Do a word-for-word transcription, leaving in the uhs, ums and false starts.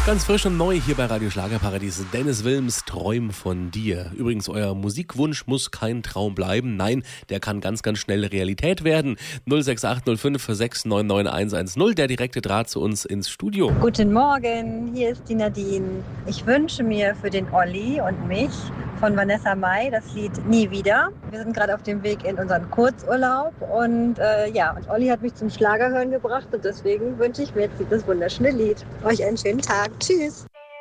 Ganz frisch und neu hier bei Radio Schlagerparadies. Dennis Wilms, Träum von dir. Übrigens, euer Musikwunsch muss kein Traum bleiben. Nein, der kann ganz, ganz schnell Realität werden. null sechs acht null fünf sechs neun neun eins eins null, der direkte Draht zu uns ins Studio. Guten Morgen, hier ist die Nadine. Ich wünsche mir für den Olli und mich von Vanessa Mai das Lied Nie wieder. Wir sind gerade auf dem Weg in unseren Kurzurlaub und äh, ja, und Olli hat mich zum Schlagerhören gebracht und deswegen wünsche ich mir jetzt das wunderschöne Lied. Euch einen schönen Tag. Tschüss.